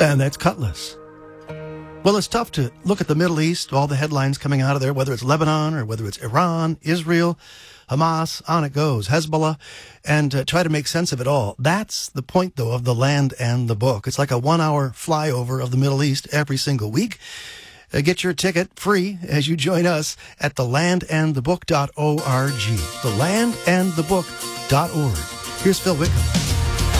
And that's Cutlass. Well, it's tough to look at the Middle East, all the headlines coming out of there, whether it's Lebanon or whether it's Iran, Israel, Hamas, on it goes, Hezbollah, and try to make sense of it all. That's the point, though, of The Land and the Book. It's like a 1-hour flyover of the Middle East every single week. Get your ticket free as you join us at thelandandthebook.org. Thelandandthebook.org. Here's Phil Wickham.